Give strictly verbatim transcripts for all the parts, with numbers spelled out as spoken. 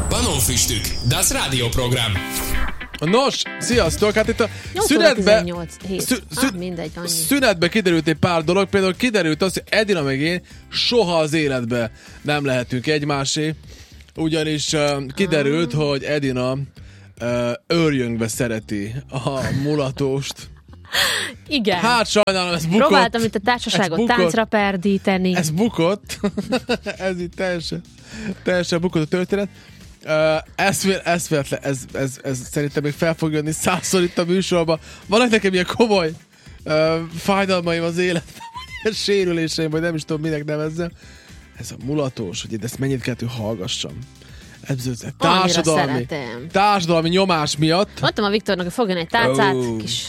Ballonfüstük, das Rádióprogram. Nos, sziasztok! Hát itt a szünetbe, szü, szü, ah, mindegy, szünetbe kiderült egy pár dolog, például kiderült az, hogy Edina meg én soha az életbe nem lehetünk egymásé, ugyanis uh, kiderült, ah. hogy Edina uh, őrjöngbe szereti a mulatóst. Igen. Hát sajnálom, ez bukott. Próbáltam itt a társaságot táncra perdíteni. Ez bukott. Ez itt teljesen, teljesen bukott a történet. Uh, ez, ez, ez, ez, ez, ez szerintem még fel fog jönni százszor itt a műsorban. Vannak nekem ilyen komoly uh, fájdalmaim az életben, sérüléseim, vagy nem is tudom, minek nevezzem. Ez a mulatós, hogy ezt mennyit kell, hogy hallgassam. Ez, ez társadalmi, társadalmi nyomás miatt. Mondtam a Viktornak, hogy fogjon egy tálcát, oh. kis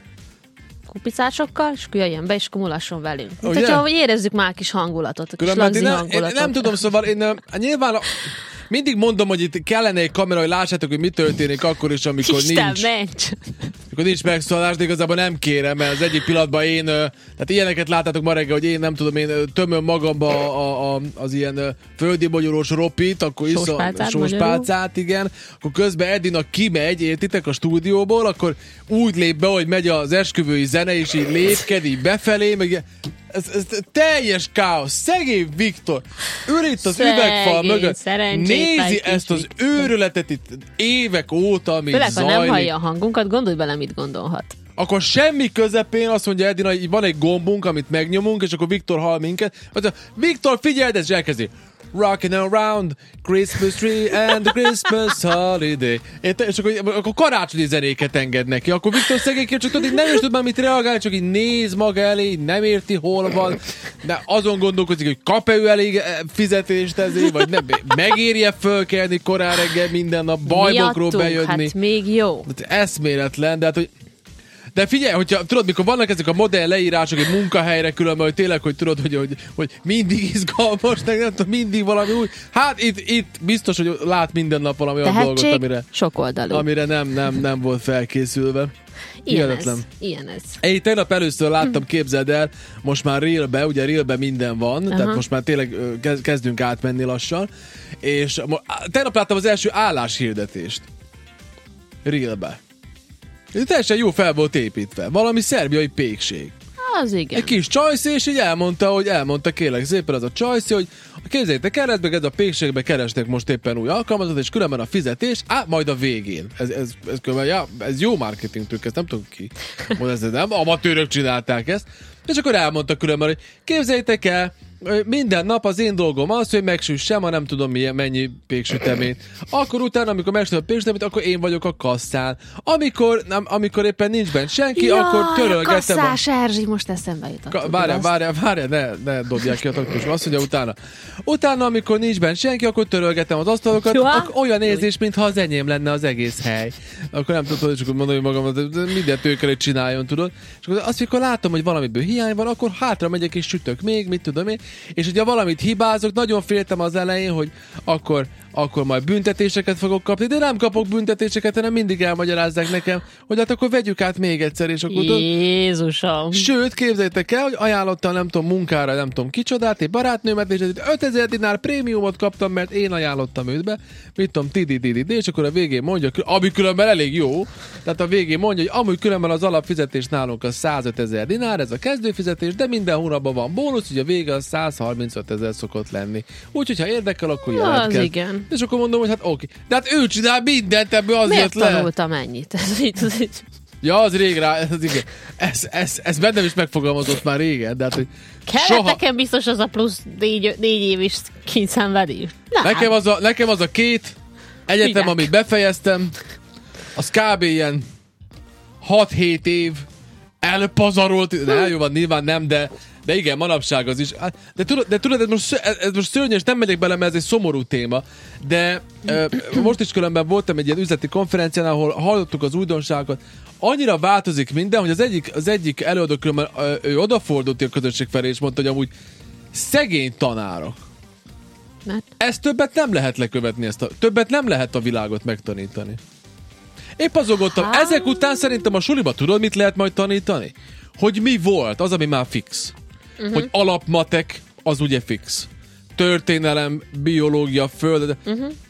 kupicásokkal, és akkor jöjjön be, és akkor mulasson velünk. Oh, hogyha yeah. érezzük már a kis hangulatot, a kis lagzi ne, hangulatot. Én nem tudom, szóval én nyilván a, mindig mondom, hogy itt kellene egy kamera, hogy lássátok, hogy mi történik akkor is, amikor Isten, nincs. mencs! Amikor nincs megszólalás, de igazából nem kérem, mert az egyik pillanatban én, tehát ilyeneket láttátok ma reggel, hogy én nem tudom, én tömöm magamba a, a, az ilyen földi bogyolós ropit, akkor iszom sóspálcát, igen, akkor közben Edina kimegy, értitek, a stúdióból, akkor úgy lép be, hogy megy az esküvői zene, és így lépked, így befelé, meg Ez, ez teljes káosz. Szegény Viktor ül itt az Szegény, üvegfal mögött, nézi ezt az őrületet itt évek óta, ami Főleg, zajlik. ha nem hallja a hangunkat, gondolj bele, mit gondolhat. Akkor semmi közepén azt mondja Edina, hogy van egy gombunk, amit megnyomunk, és akkor Viktor hall minket. Azt mondja, Viktor, figyeld, ez elkezdi. Rockin' around Christmas tree and the Christmas holiday. És akkor, akkor karácsonyi zenéket enged neki. Akkor Viktor szegényként csak tudod, nem is tud már mit reagálni, csak így néz maga elé, nem érti hol van, de azon gondolkozik, hogy kap-e ő elég fizetést ezért, vagy nem, megérje fölkelni korán reggel minden nap, bajnokról bejönni. Hát még jó. Eszméletlen, de hát, hogy de figyelj, hogyha tudod, mikor vannak ezek a modern leírások egy munkahelyre különben, hogy tényleg, hogy tudod, hogy, hogy, hogy mindig izgalmas, nem tudom, mindig valami új. Hát itt, itt biztos, hogy lát minden nap valami olyan dolgot, amire, sokoldalú. amire nem, nem, nem volt felkészülve. Ilyen ez, ilyen ez. Én tegnap először láttam, képzeld el, most már Reelbe, ugye Reelbe minden van, uh-huh. tehát most már tényleg kezdünk átmenni lassan, és tegnap láttam az első álláshirdetést. Reelbe. Ez teljesen jó fel volt építve. Valami szerbiai pékség. Az igen. Egy kis csajszé, és így elmondta, hogy elmondta kérlek szépen az a csajszé, hogy képzeljétek el, ez a pékségbe keresnek most éppen új alkalmazat, és különben a fizetés, á, majd a végén. Ez, ez, ez, különben, ja, ez jó marketing trükk, ezt nem tudom ki. Most ez nem, amatőrök csinálták ezt. És akkor elmondta különben, hogy képzeljétek el, minden nap az én dolgom az, hogy megsüssem a nem tudom milyen, mennyi péksüteményt. Akkor utána, amikor megsütöm a péksüteményt, akkor én vagyok a kasszán. Amikor, nem, amikor éppen nincs bent senki, ja, akkor törölgetem. Kasszás a... Erzsi, most eszembe jutott. Várjál, várjál, várjál, ne, ne dobják ki a taktus. Azt mondja utána. Utána, amikor nincs bent senki, akkor törölgetem az asztalokat. Ak- olyan érzés, mintha az enyém lenne az egész hely. Akkor nem tudod, csak mondani magam, mindent ő kell, hogy csináljon, tudod. És akkor azt, amikor látom, hogy valamiből hiány van, akkor hátra megyek és sütök még, mit tudom én. És hogyha valamit hibázok, nagyon féltem az elején, hogy akkor, akkor majd büntetéseket fogok kapni, de nem kapok büntetéseket, hanem mindig elmagyarázzák nekem, hogy hát akkor vegyük át még egyszer, és akkor... Jézusom! Sőt, képzeljétek el, hogy ajánlottam, nem tudom, munkára, nem tudom kicsodát, egy barátnőmet, és ötezer dinár prémiumot kaptam, mert én ajánlottam őt be, mit tudom, tidididid, és akkor a végén mondja, ami különben elég jó, tehát a végén mondja, hogy amúgy különben az alapfizetés nálunk az százötezer dinár, ez a kezdőfizetés, de minden hónapban van bónusz, hogy a vége az százharmincöt ezer szokott lenni. Úgyhogy, ha érdekel, akkor jelentkezz. Igen. És akkor mondom, hogy hát oké. De hát ő csinál mindent, ebből az miért jött le. Miért tanultam ennyit? Ja, az rég rá, ez, igen. Ez, ez, ez bennem is megfogalmazott már régen, de hát, hogy kellett soha... nekem biztos az a plusz négy, négy év is kényszenvedés. Nekem az, a, nekem az a két egyetem, Minek? Amit befejeztem, az kb. Ilyen hat-hét év elpazarolt, de jó van, nyilván nem, de de igen, manapság az is. De tudod, de tudod ez, most, ez most szörnyes, nem megyek bele, mert ez egy szomorú téma, de uh, most is különben voltam egy ilyen üzleti konferencián, ahol hallottuk az újdonságokat. Annyira változik minden, hogy az egyik, az egyik előadó különben uh, ő odafordult a közönség felé, és mondta, hogy amúgy szegény tanárok. Mert? Ezt többet nem lehet lekövetni, ezt a, többet nem lehet a világot megtanítani. Épp azogottam, hát... ezek után szerintem a suliba tudod, mit lehet majd tanítani? Hogy mi volt, az, ami már fix. Uh-huh. Hogy alapmatek, az ugye fix. Történelem, biológia, föld, uh-huh.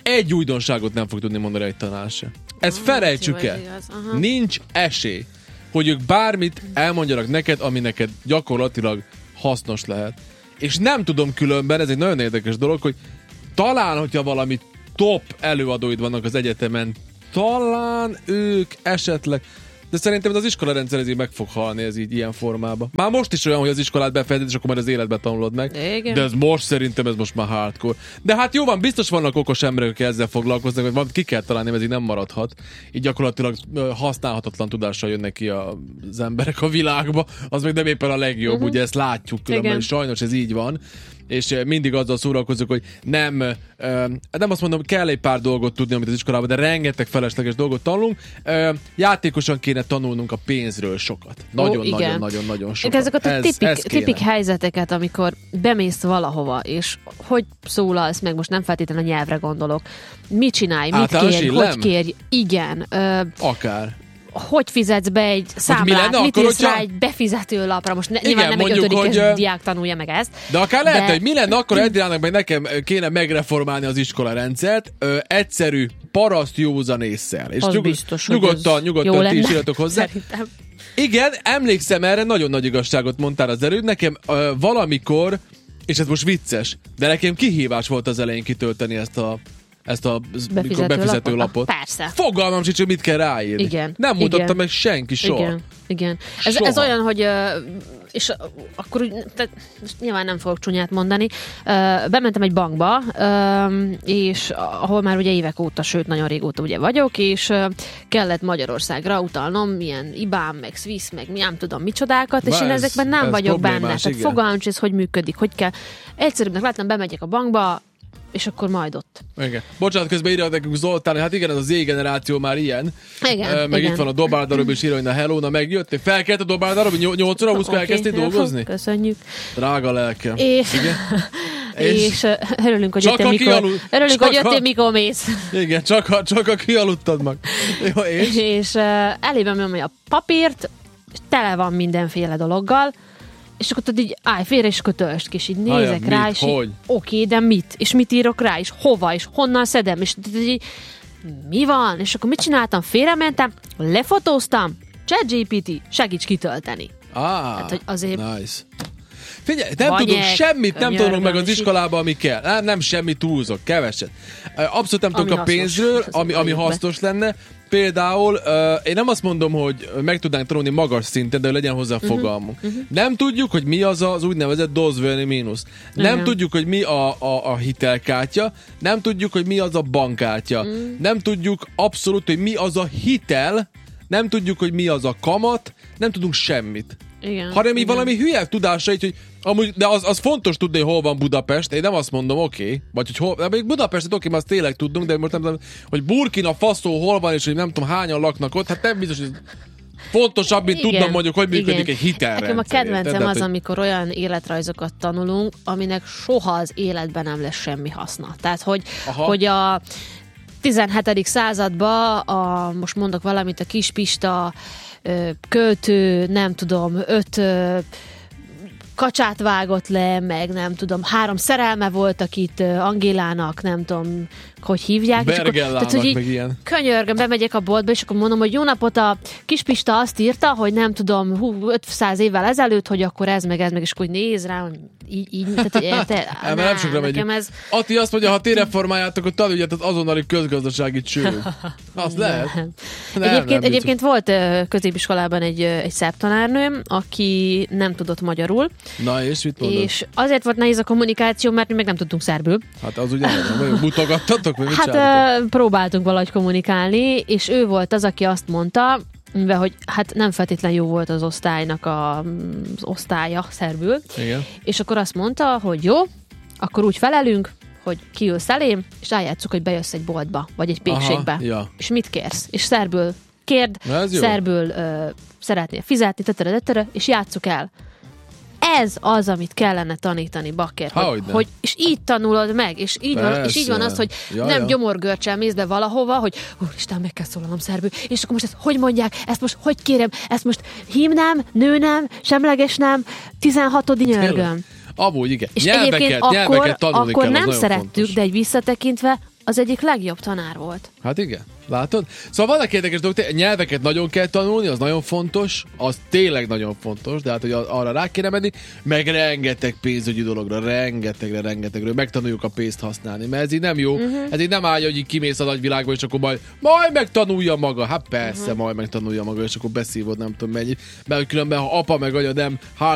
egy újdonságot nem fog tudni mondani egy tanár se. Ezt felejtsük el. Nincs esély, hogy ők bármit elmondjanak neked, ami neked gyakorlatilag hasznos lehet. És nem tudom különben, ez egy nagyon érdekes dolog, hogy talán, hogyha valami top előadóid vannak az egyetemen, talán ők esetleg, de szerintem az iskolarendszer ez így meg fog halni, ez így ilyen formában. Már most is olyan, hogy az iskolát befejezed, és akkor már az életbe tanulod meg. Igen. De ez most szerintem ez most már hardcore. De hát jó van, biztos vannak okos emberek, akik ezzel foglalkoznak, hogy valamit ki kell találni, ez így nem maradhat. Így gyakorlatilag használhatatlan tudással jönnek ki az emberek a világba. Az még nem éppen a legjobb, uh-huh. ugye ezt látjuk különben, és sajnos ez így van. És mindig azzal szórakozunk, hogy nem, nem azt mondom, kell egy pár dolgot tudni, amit az iskolában, de rengeteg felesleges dolgot tanulunk. Játékosan kéne tanulnunk a pénzről sokat. Nagyon-nagyon-nagyon sokat. Ezeket a tipik, ez tipik helyzeteket, amikor bemész valahova, és hogy szólalsz meg, most nem feltétlenül a nyelvre gondolok. Mit csinálj, mit kérj, hogy kérj. Igen. Ö, Akár. Hogy fizetsz be egy számlát, lenne, mit írsz rá egy befizető lapra. Most ne, igen, nyilván nem mondjuk, egy ötödikes hogy, diák tanulja meg ezt. De akár de... lehet, hogy mi lenne, akkor Eddiának meg nekem kéne megreformálni az iskolarendszert ö, egyszerű, paraszt józan ésszel. És az nyugod, biztos, nyugodtan, nyugodtan ti is írjatok hozzá. Szerintem. Igen, emlékszem erre, nagyon nagy igazságot mondtál az előbb. Nekem ö, valamikor, és ez most vicces, de nekem kihívás volt az elején kitölteni ezt a ezt a befizető, befizető lapot. lapot. Persze. Fogalmam sincs, hogy mit kell ráírni. Igen. Nem mutatta igen. meg senki soha. Igen. Igen. Ez, ez olyan, hogy és akkor úgy, tehát nyilván nem fogok csúnyát mondani, bementem egy bankba, és ahol már ugye évek óta, sőt nagyon régóta ugye vagyok, és kellett Magyarországra utalnom milyen ibám, meg Swiss, meg nem tudom micsodákat, és Bá, én ez, ezekben nem vagyok benne. Tehát fogalmam, hogy ez hogy működik, hogy kell. Egyszerűbbnek láttam, bemegyek a bankba, és akkor majd ott. Igen. Bocsánat, közben írja nekünk Zoltán, hát igen, ez az Z-generáció már ilyen. Igen, uh, meg igen. itt van a Dobáldarob, és írja, hogy na hello, na megjöttél. Felkelt a Dobáldarob, nyolc óra húszkor elkezdtél dolgozni? Köszönjük. Drága lelkem. És, igen? és, és örülünk, hogy jöttél, mikor, alu... örülünk, hogy jöttél, mikor mész. Igen, csak a, csak a kialudtad meg. Jó, és? És uh, elében nyomja a papírt, és tele van mindenféle dologgal, és akkor tudod így állj félre, és akkor töltsd ki, és így nézek Ajá, rá, mit, és így, oké, de mit? És mit írok rá, és hova, és honnan szedem, és így, mi van? És akkor mit csináltam? Félrementem, lefotóztam, ChatGPT, segíts kitölteni. Ah, hát, hogy azért nice. Figyelj, nem tudunk semmit, nem tudunk meg az iskolában, ami kell. Nem, nem semmi túlzok, keveset. Abszolút nem tudunk a pénzről, ami, ami hasznos lenne. Például uh, én nem azt mondom, hogy meg tudnánk tanulni magas szinten, de legyen hozzá uh-huh. fogalmunk. Uh-huh. Nem tudjuk, hogy mi az az úgynevezett dozvölni mínusz. Nem uh-huh. tudjuk, hogy mi a, a, a hitelkártya. Nem tudjuk, hogy mi az a bankkártya. Uh-huh. Nem tudjuk abszolút, hogy mi az a hitel. Nem tudjuk, hogy mi az a kamat. Nem tudunk semmit. Igen, hanem így igen. valami hülye tudásra, így, hogy amúgy, de az, az fontos tudni, hogy hol van Budapest. Én nem azt mondom, oké, okay, vagy hogy hol, de még Budapestet oké, okay, azt tényleg tudunk, de most nem tudom, hogy Burkina Faso hol van, és hogy nem tudom, hányan laknak ott, hát nem biztos, hogy fontosabb, mint igen, tudnom mondjuk, hogy működik igen. egy hitelrendszer. Nekem a kedvencem érted? Az, hogy... amikor olyan életrajzokat tanulunk, aminek soha az életben nem lesz semmi haszna. Tehát, hogy, hogy a tizenhetedik században, a, most mondok valamit, a Kispista költő, nem tudom, öt kacsát vágott le, meg nem tudom, három szerelme voltak itt Angélának, nem tudom, hogy hívják. Bergellának, és akkor, tehát, meg ilyen. Könyörgöm, bemegyek a boltba, és akkor mondom, hogy jó napot, a Kispista azt írta, hogy nem tudom, hú, ötszáz évvel ezelőtt, hogy akkor ez, meg ez, meg, és akkor néz rá, hogy így, így, tehát, hogy érte, nem, nem sokra megyünk. Ez... Ati azt mondja, ha ti reformáljátok, akkor tanuljátok az azonnali közgazdasági cső. Azt lehet. Nem, egyébként, nem, egyébként volt középiskolában egy, egy szebb tanárnőm, aki nem tudott magyarul. Na és mit mondod? És azért volt nehéz a kommunikáció, mert mi meg nem tudtunk szerbül. Hát az ugye nem, mutogattatok, vagy mit Hát csináltatok? próbáltunk valahogy kommunikálni, és ő volt az, aki azt mondta, mivel hogy hát nem feltétlenül jó volt az osztálynak a, az osztálya szerbül. Igen. És akkor azt mondta, hogy jó, akkor úgy felelünk, hogy kiülsz elém, és eljátszuk, hogy bejössz egy boltba, vagy egy pékségbe. Aha, ja. És mit kérsz? És szerbül kérd, szerbül uh, szeretnél fizetni, tetere, tetere, és játsszuk el. Ez az, amit kellene tanítani, bakker. Hogy, hogy, és így tanulod meg, és így, van, és így van az, hogy ja, nem ja. gyomorgörcsel mész be valahova, hogy úristen, meg kell szólalnom szerbül, és akkor most ezt hogy mondják, ezt most hogy kérem, ezt most hímnem, nőnem, semlegesnem, tizenhatodik nyörgöm. Amúgy igen. És nyelveket, egyébként nyelveket akkor, tanulni akkor kell, nem szerettük, fontos. de egy visszatekintve az egyik legjobb tanár volt. Hát igen, látod? Szóval vannak érdekes dolgok, nyelveket nagyon kell tanulni, az nagyon fontos, az tényleg nagyon fontos, de hát hogy arra rá kéne menni, meg rengeteg pénzügyi dologra, rengetegre, rengetegről megtanuljuk a pénzt használni, mert ez így nem jó, uh-huh. ez így nem állja, hogy így kimész a nagyvilágba, és akkor majd, majd megtanulja maga, hát persze, uh-huh. majd megtanulja maga, és akkor beszívod nem tudom mennyit, mert különben ha apa meg anya nem